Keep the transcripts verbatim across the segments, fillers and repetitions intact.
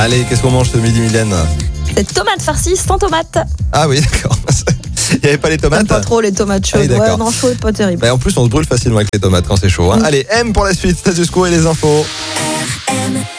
Allez, qu'est-ce qu'on mange ce midi, Mylène? Des tomates farcies sans tomates. Ah oui, d'accord. Il n'y avait pas les tomates? Pas trop les tomates chaudes. Ah oui, ouais, non, chaudes, pas terrible. Bah, en plus, on se brûle facilement avec les tomates quand c'est chaud. Hein. Mm. Allez, M pour la suite, status quo et les infos. R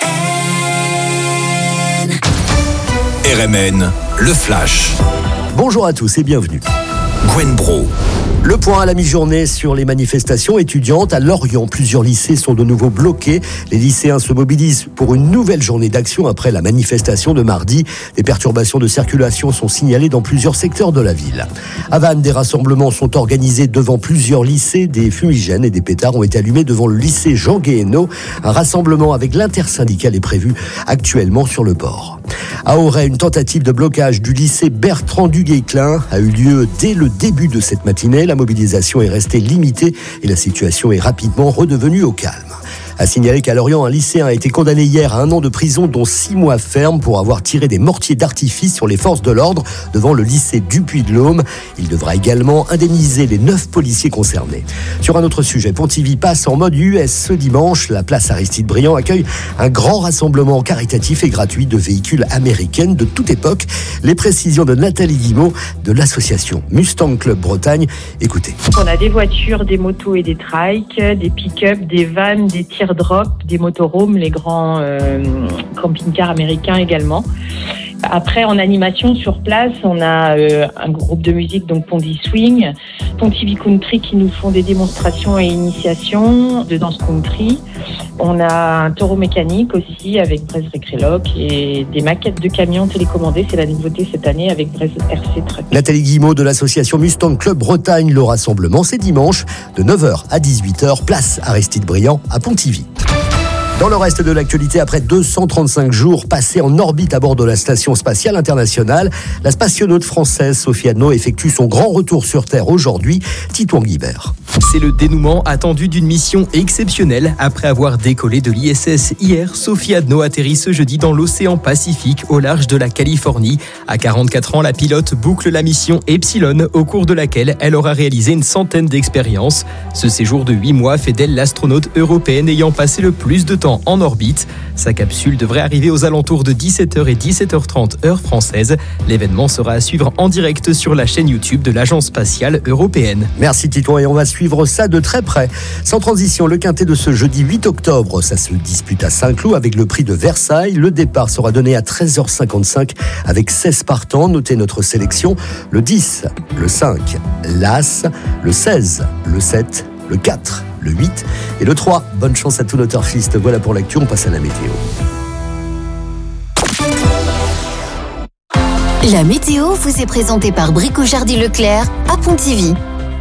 M N, le flash. Bonjour à tous et bienvenue. Gwen Bro. Le point à la mi-journée sur les manifestations étudiantes. À Lorient, plusieurs lycées sont de nouveau bloqués. Les lycéens se mobilisent pour une nouvelle journée d'action après la manifestation de mardi. Des perturbations de circulation sont signalées dans plusieurs secteurs de la ville. À Vannes, des rassemblements sont organisés devant plusieurs lycées. Des fumigènes et des pétards ont été allumés devant le lycée Jean Guéhenno. Un rassemblement avec l'intersyndicale est prévu actuellement sur le port. À Auray, une tentative de blocage du lycée Bertrand du Guesclin a eu lieu dès le début de cette matinée. La mobilisation est restée limitée et la situation est rapidement redevenue au calme. À signaler qu'à Lorient, un lycéen a été condamné hier à un an de prison, dont six mois ferme, pour avoir tiré des mortiers d'artifice sur les forces de l'ordre devant le lycée du Puy-de-Dôme. Il devra également indemniser les neuf policiers concernés. Sur un autre sujet, Pontivy passe en mode U S ce dimanche. La place Aristide-Briand accueille un grand rassemblement caritatif et gratuit de véhicules américaines de toute époque. Les précisions de Nathalie Guimot de l'association Mustang Club Bretagne. Écoutez. On a des voitures, des motos et des trikes, des pick-up, des vannes, des teardrop, des motorhomes, les grands euh, camping-cars américains également. Après, en animation sur place, on a euh, un groupe de musique, donc Pondy Swing, Pontivy Country qui nous font des démonstrations et initiations de danse country. On a un taureau mécanique aussi avec Brest Récréloc et des maquettes de camions télécommandés. C'est la nouveauté cette année avec Brest R C Truck. Nathalie Guimot de l'association Mustang Club Bretagne. Le rassemblement, c'est dimanche de neuf heures à dix-huit heures, place Aristide-Briand à Pontivy. Dans le reste de l'actualité, après deux cent trente-cinq jours passés en orbite à bord de la Station Spatiale Internationale, la spationaute française Sophie Adno effectue son grand retour sur Terre aujourd'hui. Titouan Guibert. C'est le dénouement attendu d'une mission exceptionnelle. Après avoir décollé de l'I S S hier, Sophie Adno atterrit ce jeudi dans l'océan Pacifique au large de la Californie. À quarante-quatre ans, la pilote boucle la mission Epsilon, au cours de laquelle elle aura réalisé une centaine d'expériences. Ce séjour de huit mois fait d'elle l'astronaute européenne ayant passé le plus de temps en orbite. Sa capsule devrait arriver aux alentours de dix-sept heures et dix-sept heures trente heure française. L'événement sera à suivre en direct sur la chaîne YouTube de l'Agence spatiale européenne. Merci Titouan, et on va suivre ça de très près. Sans transition, le quintet de ce jeudi huit octobre, ça se dispute à Saint-Cloud avec le prix de Versailles. Le départ sera donné à treize heures cinquante-cinq avec seize partants. Notez notre sélection: le dix, le cinq, l'As, le seize, le sept, le quatre, le huit et le trois. Bonne chance à tous nos turfistes. Voilà pour l'actu, on passe à la météo. La météo vous est présentée par Brico Jardin Leclerc à Pontivy.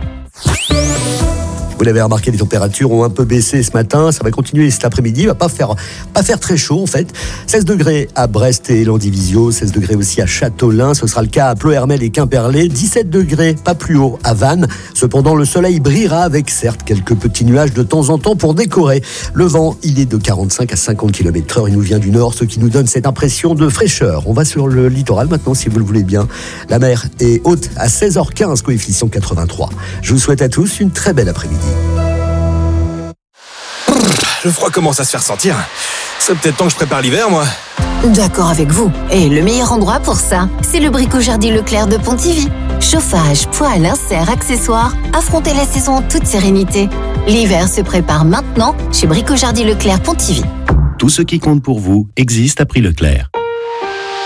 Vous l'avez remarqué, les températures ont un peu baissé ce matin. Ça va continuer cet après-midi. Il va pas faire, pas faire très chaud, en fait. seize degrés à Brest et Landivisiau. seize degrés aussi à Châteaulin. Ce sera le cas à Ploërmel et Quimperlé. dix-sept degrés, pas plus haut, à Vannes. Cependant, le soleil brillera avec, certes, quelques petits nuages de temps en temps pour décorer. Le vent, il est de quarante-cinq à cinquante kilomètres heure. Il nous vient du nord, ce qui nous donne cette impression de fraîcheur. On va sur le littoral maintenant, si vous le voulez bien. La mer est haute à seize heures quinze, coefficient quatre-vingt-trois. Je vous souhaite à tous une très belle après-midi. Le froid commence à se faire sentir. C'est peut-être temps que je prépare l'hiver, moi. D'accord avec vous. Et le meilleur endroit pour ça, c'est le Brico Jardin Leclerc de Pontivy. Chauffage, poêle, insert, accessoires, affrontez la saison en toute sérénité. L'hiver se prépare maintenant chez Brico Jardin Leclerc Pontivy. Tout ce qui compte pour vous existe à prix Leclerc.